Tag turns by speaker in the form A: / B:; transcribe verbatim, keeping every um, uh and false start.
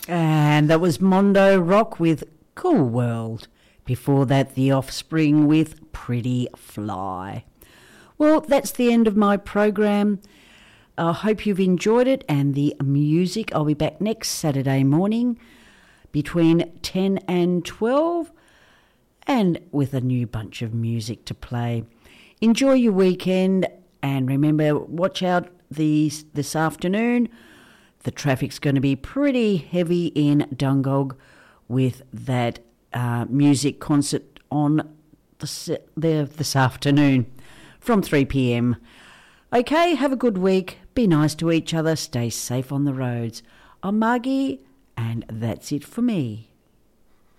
A: And that was Mondo Rock with Cool World. Before that, The Offspring with Pretty Fly. Well, that's the end of my program. I hope you've enjoyed it and the music. I'll be back next Saturday morning between ten and twelve and with a new bunch of music to play. Enjoy your weekend and remember, watch out these, this afternoon. The traffic's going to be pretty heavy in Dungog with that uh, music concert on the, the, this afternoon from three p.m. Okay, have a good week. Be nice to each other. Stay safe on the roads. I'm Margie, and that's it for me.